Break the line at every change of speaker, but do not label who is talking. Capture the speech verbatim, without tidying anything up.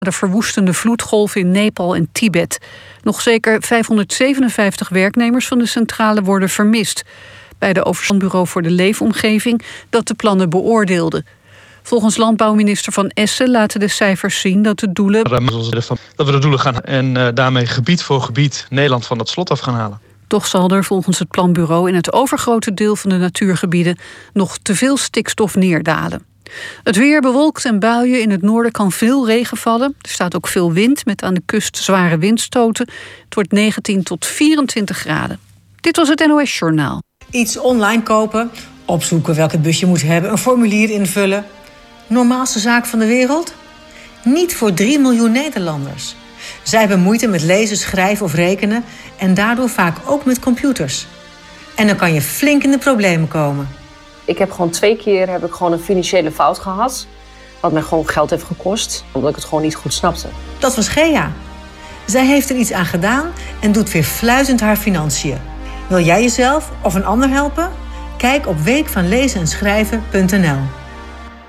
De verwoestende vloedgolf in Nepal en Tibet. Nog zeker vijfhonderdzevenenvijftig werknemers van de centrale worden vermist bij de Overstandbureau voor de Leefomgeving dat de plannen beoordeelde. Volgens landbouwminister Van Essen laten de cijfers zien dat de doelen...
Dat we de doelen gaan en uh, daarmee gebied voor gebied Nederland van dat slot af gaan halen.
Toch zal er volgens het planbureau in het overgrote deel van de natuurgebieden nog te veel stikstof neerdalen. Het weer bewolkt en buien. In het noorden kan veel regen vallen. Er staat ook veel wind met aan de kust zware windstoten. Het wordt negentien tot vierentwintig graden. Dit was het N O S Journaal.
Iets online kopen, opzoeken welke bus je moet hebben, een formulier invullen. Normaalste zaak van de wereld? Niet voor drie miljoen Nederlanders. Zij hebben moeite met lezen, schrijven of rekenen en daardoor vaak ook met computers. En dan kan je flink in de problemen komen.
Ik heb gewoon twee keer heb ik gewoon een financiële fout gehad. Wat mij gewoon geld heeft gekost, omdat ik het gewoon niet goed snapte.
Dat was Gea. Zij heeft er iets aan gedaan en doet weer fluitend haar financiën. Wil jij jezelf of een ander helpen? Kijk op week van lezen en schrijven punt n l.